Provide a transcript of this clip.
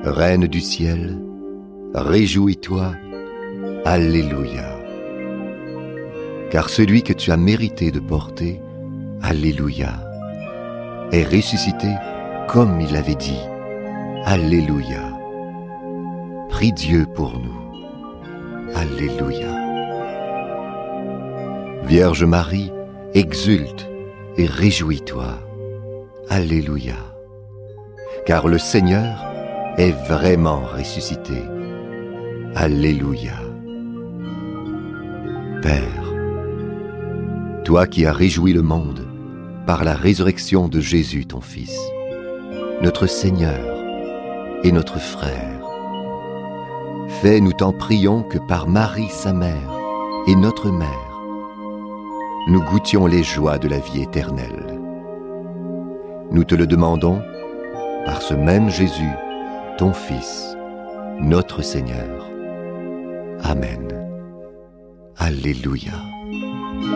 Reine du ciel, réjouis-toi, Alléluia. Car celui que tu as mérité de porter, Alléluia, est ressuscité comme il l'avait dit, Alléluia. Prie Dieu pour nous, Alléluia. Vierge Marie, exulte et réjouis-toi, Alléluia. Car le Seigneur est vraiment ressuscité, Alléluia. Père, toi qui as réjoui le monde par la résurrection de Jésus ton Fils, notre Seigneur et notre frère, fais, nous t'en prions, que par Marie sa mère et notre mère, nous goûtions les joies de la vie éternelle. Nous te le demandons par ce même Jésus, ton Fils, notre Seigneur. Amen. Alléluia.